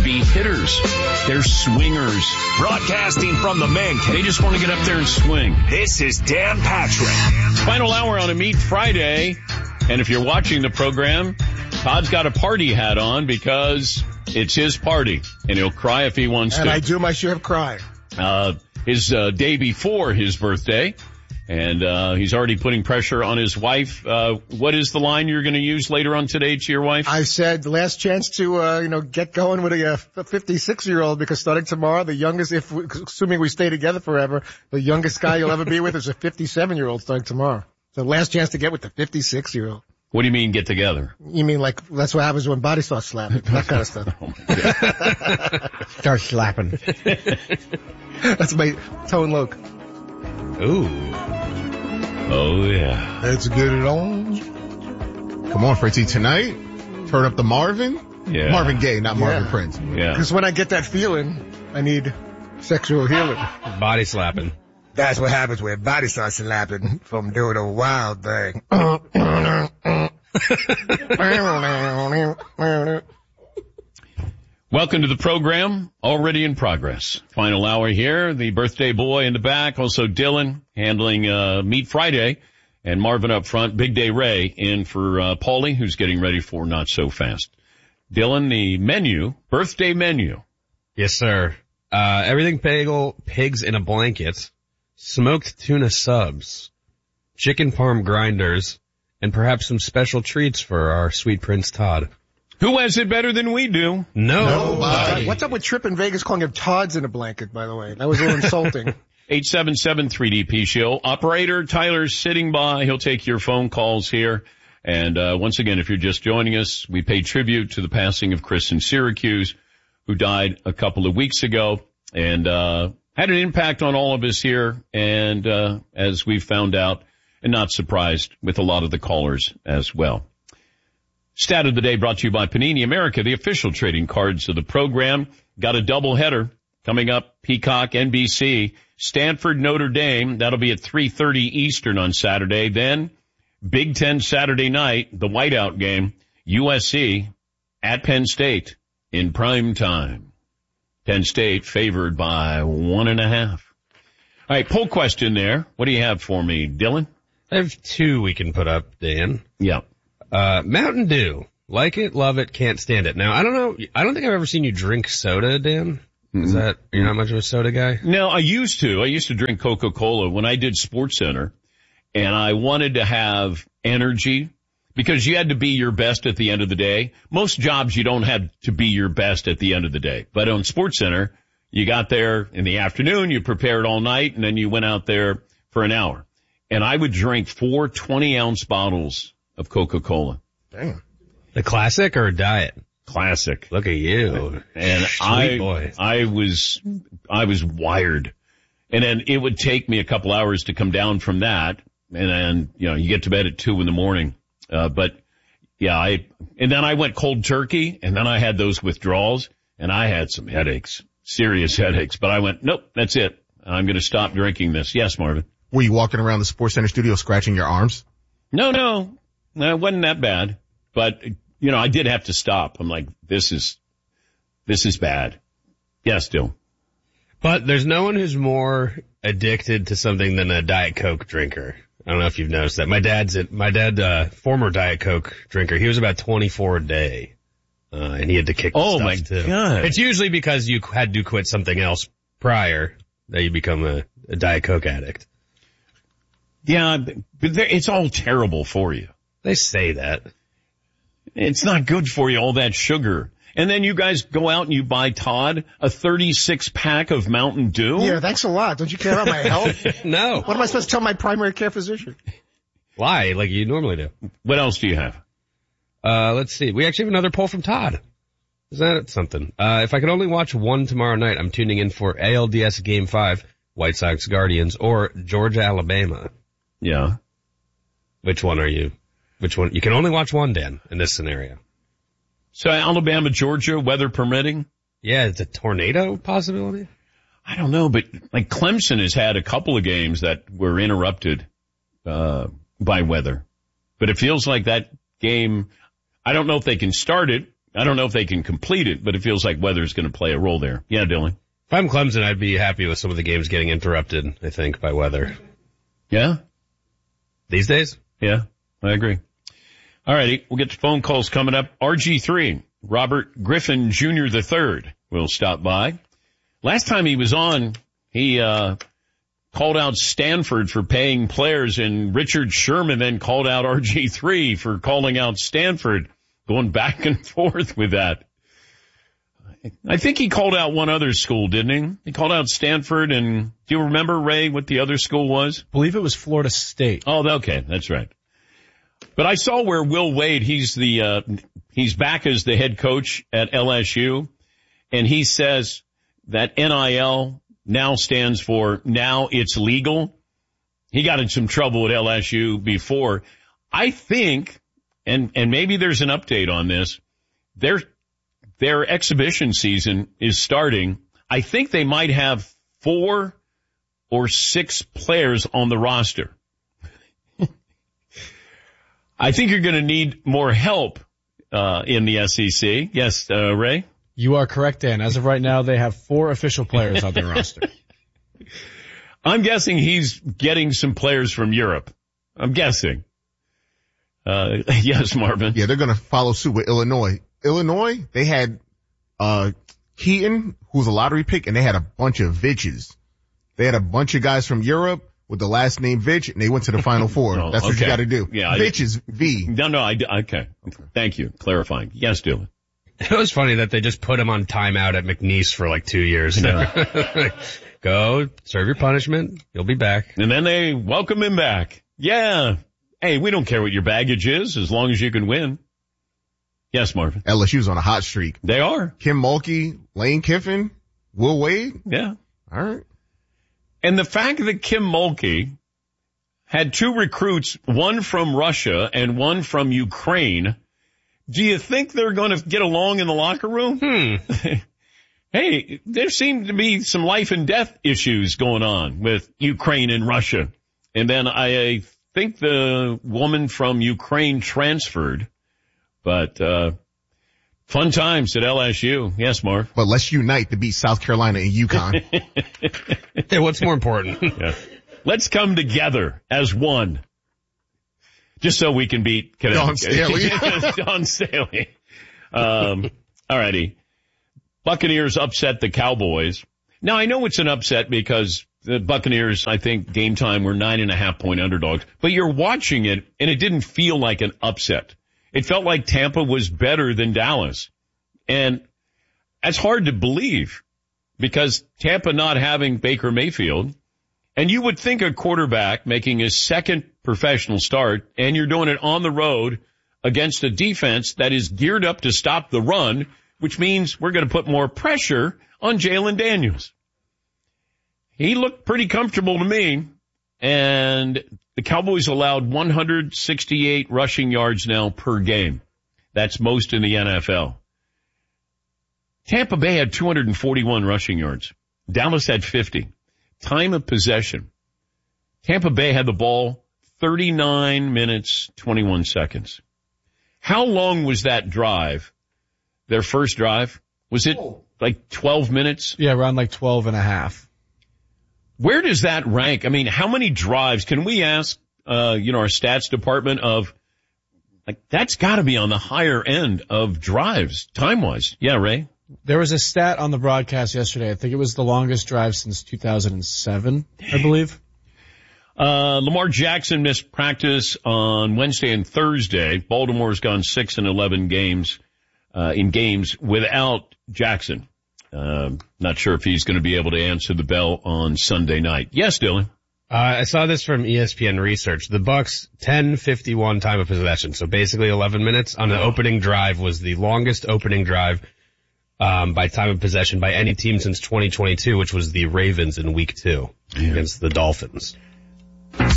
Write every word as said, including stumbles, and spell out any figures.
be hitters. They're swingers. Broadcasting from the man cave. They just want to get up there and swing. This is Dan Patrick. Final hour on a Meat Friday. And if you're watching the program, Todd's got a party hat on because it's his party. And he'll cry if he wants and to. And I do my share of crying. Uh, his uh, day before his birthday. And uh he's already putting pressure on his wife. Uh What is the line you're going to use later on today to your wife? I said last chance to, uh you know, get going with a fifty-six-year-old because starting tomorrow, the youngest, if assuming we stay together forever, the youngest guy you'll ever be with is a fifty-seven-year-old starting tomorrow. So last chance to get with the fifty-six-year-old. What do you mean get together? You mean like that's what happens when body starts slapping, that kind of stuff. Oh my God. Start slapping. That's my tone loc. Ooh. Oh, yeah. Let's get it on. Come on, Fritzy. Tonight, turn up the Marvin. Yeah. Marvin Gaye, not Marvin Yeah. Prince. Yeah. Because when I get that feeling, I need sexual healing. Body slapping. That's what happens when body starts slapping from doing a wild thing. Welcome to the program, already in progress. Final hour here, the birthday boy in the back, also Dylan handling uh Meat Friday, and Marvin up front, Big Day Ray in for uh Paulie, who's getting ready for Not So Fast. Dylan, the menu, birthday menu. Yes, sir. Uh, everything bagel, pigs in a blanket, smoked tuna subs, chicken parm grinders, and perhaps some special treats for our sweet Prince Todd. Who has it better than we do? No. Nobody. What's up with Trip in Vegas calling him Todd's in a blanket, by the way? That was a little insulting. eight seven seven three D P show. Operator Tyler's sitting by. He'll take your phone calls here. And uh once again, if you're just joining us, we pay tribute to the passing of Chris in Syracuse, who died a couple of weeks ago and uh had an impact on all of us here. And uh as we've found out, and not surprised with a lot of the callers as well. Stat of the day brought to you by Panini America, the official trading cards of the program. Got a doubleheader coming up, Peacock, N B C, Stanford, Notre Dame. That'll be at three thirty Eastern on Saturday. Then Big Ten Saturday night, the whiteout game, U S C at Penn State in prime time. Penn State favored by one and a half. All right, poll question there. What do you have for me, Dylan? I have two we can put up, Dan. Yeah. Uh, Mountain Dew. Like it, love it, can't stand it. Now, I don't know, I don't think I've ever seen you drink soda, Dan. Is that, you're not much of a soda guy? No, I used to. I used to drink Coca-Cola when I did SportsCenter, and I wanted to have energy because you had to be your best at the end of the day. Most jobs you don't have to be your best at the end of the day. But on SportsCenter, you got there in the afternoon, you prepared all night, and then you went out there for an hour. And I would drink four twenty-ounce bottles of Coca-Cola. Damn. The classic or diet? Classic. Look at you. And Sweet I, boy. I was, I was wired. And then it would take me a couple hours to come down from that. And then, you know, you get to bed at two in the morning. Uh, but yeah, I, and then I went cold turkey and then I had those withdrawals and I had some headaches, serious headaches, but I went, nope, that's it. I'm going to stop drinking this. Yes, Marvin. Were you walking around the SportsCenter studio scratching your arms? No, no, no, it wasn't that bad. But, you know, I did have to stop. I'm like, this is, this is bad. Yeah, still. But there's no one who's more addicted to something than a Diet Coke drinker. I don't know if you've noticed that. My dad's a, my dad, uh, former Diet Coke drinker. He was about twenty-four a day. Uh, and he had to kick the Oh stuff my too. God. It's usually because you had to quit something else prior that you become a, a Diet Coke addict. Yeah, but it's all terrible for you. They say that. It's not good for you, all that sugar. And then you guys go out and you buy Todd a thirty-six pack of Mountain Dew? Yeah, thanks a lot. Don't you care about my health? No. What am I supposed to tell my primary care physician? Lie, like you normally do. What else do you have? Uh, let's see. We actually have another poll from Todd. Is that something? Uh, if I could only watch one tomorrow night, I'm tuning in for A L D S Game five, White Sox Guardians, or Georgia, Alabama. Yeah. Which one are you? Which one? You can only watch one, Dan, in this scenario. So Alabama, Georgia, weather permitting? Yeah, it's a tornado possibility. I don't know, but like Clemson has had a couple of games that were interrupted, uh, by weather. But it feels like that game, I don't know if they can start it. I don't know if they can complete it, but it feels like weather's going to play a role there. Yeah, Dylan. If I'm Clemson, I'd be happy with some of the games getting interrupted, I think, by weather. Yeah? These days? Yeah, I agree. All righty, we'll get to phone calls coming up. R G three, Robert Griffin Junior the third will stop by. Last time he was on, he uh called out Stanford for paying players, and Richard Sherman then called out R G three for calling out Stanford, going back and forth with that. I think he called out one other school, didn't he? He called out Stanford, and do you remember, Ray, what the other school was? I believe it was Florida State. Oh, okay, that's right. But I saw where Will Wade, he's the, uh, he's back as the head coach at L S U, and he says that N I L now stands for now it's legal. He got in some trouble at L S U before. I think, and, and maybe there's an update on this, their, their exhibition season is starting. I think they might have four or six players on the roster. I think you're going to need more help uh in the S E C. Yes, uh, Ray? You are correct, Dan. As of right now, they have four official players on their roster. I'm guessing he's getting some players from Europe. I'm guessing. Uh yes, Marvin. Yeah, they're going to follow suit with Illinois. Illinois, they had uh Keaton, who's a lottery pick, and they had a bunch of Vitches. They had a bunch of guys from Europe with the last name Vitch, and they went to the Final Four. Oh, That's what okay. you got to do. Yeah, Vitch I, is V. No, no, I, okay. Thank you. Clarifying. Yes, Dylan. It was funny that they just put him on timeout at McNeese for like two years. Yeah. Go, serve your punishment, you'll be back. And then they welcome him back. Yeah. Hey, we don't care what your baggage is as long as you can win. Yes, Marvin. L S U's on a hot streak. They are. Kim Mulkey, Lane Kiffin, Will Wade. Yeah. All right. And the fact that Kim Mulkey had two recruits, one from Russia and one from Ukraine, do you think they're going to get along in the locker room? Hmm. Hey, there seem to be some life and death issues going on with Ukraine and Russia. And then I think the woman from Ukraine transferred, but, uh, fun times at L S U. Yes, Marv. But let's unite to beat South Carolina and UConn. Hey, what's more important? Yeah. Let's come together as one. Just so we can beat Connecticut. Don Staley. Don Staley. Um, alrighty. Buccaneers upset the Cowboys. Now I know it's an upset because the Buccaneers, I think game time were nine and a half point underdogs, but you're watching it and it didn't feel like an upset. It felt like Tampa was better than Dallas. And that's hard to believe because Tampa not having Baker Mayfield, and you would think a quarterback making his second professional start, and you're doing it on the road against a defense that is geared up to stop the run, which means we're going to put more pressure on Jalen Daniels. He looked pretty comfortable to me, and the Cowboys allowed one hundred sixty-eight rushing yards now per game. That's most in the N F L. Tampa Bay had two hundred forty-one rushing yards. Dallas had fifty. Time of possession. Tampa Bay had the ball thirty-nine minutes, twenty-one seconds. How long was that drive? Their first drive? Was it like twelve minutes? Yeah, around like twelve and a half. Where does that rank? I mean, how many drives can we ask, uh, you know, our stats department of, like, that's gotta be on the higher end of drives, time-wise. Yeah, Ray? There was a stat on the broadcast yesterday. I think it was the longest drive since two thousand seven, I believe. Uh, Lamar Jackson missed practice on Wednesday and Thursday. Baltimore's gone six and eleven games, uh, in games without Jackson. Um, not sure if he's going to be able to answer the bell on Sunday night. Yes, Dylan. Uh, I saw this from E S P N Research. The Bucks ten fifty-one time of possession, so basically eleven minutes on the opening drive was the longest opening drive um by time of possession by any team since twenty twenty-two, which was the Ravens in week two yeah. against the Dolphins.